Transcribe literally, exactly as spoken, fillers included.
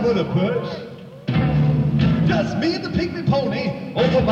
for the push. Just me and the pygmy pony over